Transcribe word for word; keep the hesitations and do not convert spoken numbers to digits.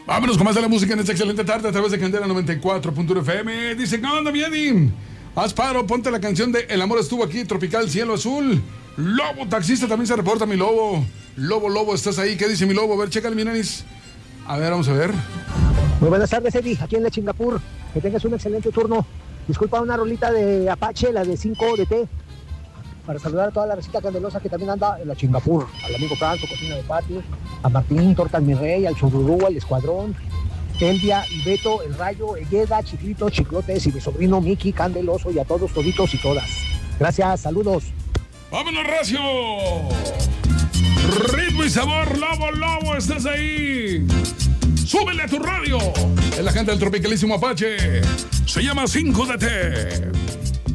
Vámonos con más de la música en esta excelente tarde a través de Candela noventa y cuatro punto uno F M. Dice, ¿qué onda, mi Eddie? Haz paro, ponte la canción de El amor estuvo aquí, Tropical Cielo Azul. Lobo taxista también se reporta, mi lobo. Lobo, lobo, ¿estás ahí? ¿Qué dice mi lobo? A ver, chécale, mi nenis. A ver, vamos a ver. Muy buenas tardes, Eddie, aquí en La Chingapur. Que tengas un excelente turno. Disculpa una rolita de Apache, la de cinco de T. Para saludar a toda la recita candelosa que también anda en La Chingapur. Al amigo Franco, Cocina de Patio, a Martín, Tortas Mi Rey, al Chururú, al Escuadrón, Elvia, Beto, El Rayo, Elleda, Chiclito, Chiclotes y mi sobrino Miki Candeloso y a todos, toditos y todas. Gracias, saludos. ¡Vámonos, Racio! Ritmo y sabor, Lobo, Lobo, ¿estás ahí? ¡Súbele a tu radio! Es la gente del tropicalísimo Apache. Se llama cinco de T.